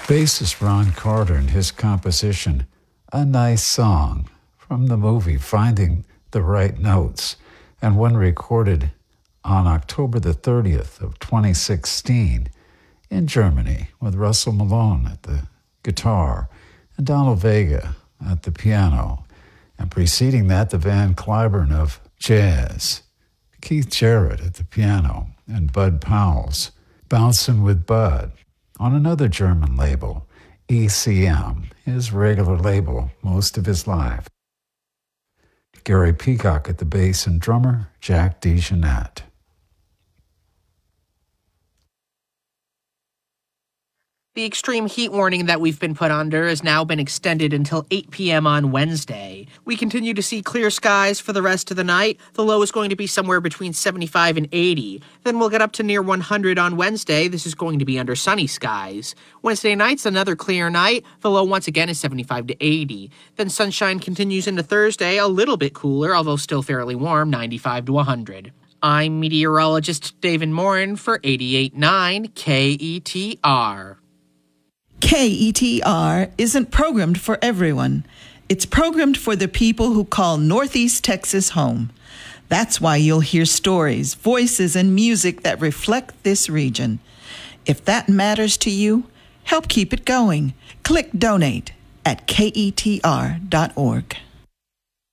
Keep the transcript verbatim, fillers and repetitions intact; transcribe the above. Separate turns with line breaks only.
Bassist Ron Carter and his composition, A Nice Song, from the movie Finding the Right Notes, and one recorded on October the thirtieth of twenty sixteen in Germany with Russell Malone at the guitar and Donald Vega at the piano, and preceding that the Van Cliburn of jazz, Keith Jarrett at the piano, and Bud Powell's Bouncin' with Bud on another German label, E C M, his regular label most of his life. Gary Peacock at the bass and drummer, Jack DeJohnette.
The extreme heat warning that we've been put under has now been extended until eight p.m. on Wednesday. We continue to see clear skies for the rest of the night. The low is going to be somewhere between seventy-five and eighty. Then we'll get up to near one hundred on Wednesday. This is going to be under sunny skies. Wednesday night's another clear night. The low once again is seventy-five to eighty. Then sunshine continues into Thursday, a little bit cooler, although still fairly warm, ninety-five to one hundred. I'm meteorologist David Morin for eighty-eight point nine K E T R.
K E T R isn't programmed for everyone. It's programmed for the people who call Northeast Texas home. That's why you'll hear stories, voices, and music that reflect this region. If that matters to you, help keep it going. Click donate at K E T R dot org.